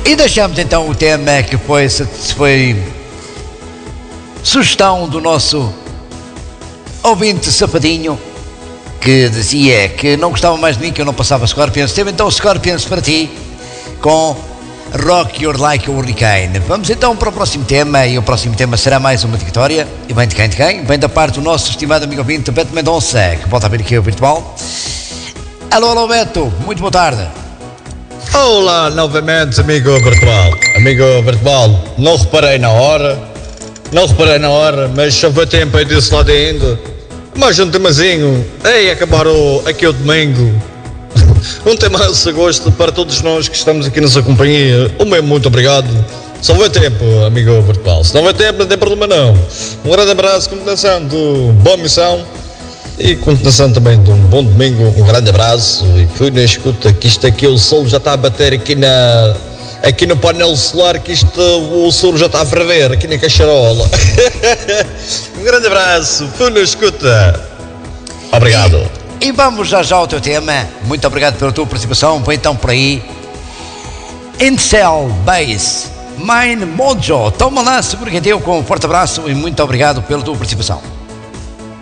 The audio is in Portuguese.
E deixamos então o tema que foi sugestão do nosso ouvinte Sapadinho, que dizia que não gostava mais de mim, que eu não passava Scorpions. Teve então Scorpions para ti com Rock Your Like a Hurricane. Vamos então para o próximo tema, e o próximo tema será mais uma dedicatória. E vem de quem? De quem? Vem da parte do nosso estimado amigo ouvinte Beto Mendonça, que volta a vir aqui ao virtual. Alô, alô Beto, muito boa tarde. Olá novamente, amigo virtual. Amigo virtual, não reparei na hora, mas só foi tempo aí desse lado ainda. Mais um temazinho, ei, acabar aqui o domingo. Um tema a gosto para todos nós que estamos aqui nessa companhia. O meu muito obrigado. Só vai tempo, amigo virtual. Se não vai tempo, não tem problema não. Um grande abraço, continuação de boa missão e continuação também de um bom domingo. Um grande abraço e fui na escuta que isto aqui, o sol já está a bater aqui no painel solar, que o sol já está a ferver aqui na cacharola. Um grande abraço, fui na escuta. Obrigado. E vamos já ao teu tema. Muito obrigado pela tua participação. Vem então por aí Incel Base Mine Mojo. Toma lá, segura que deu, com um forte abraço e muito obrigado pela tua participação.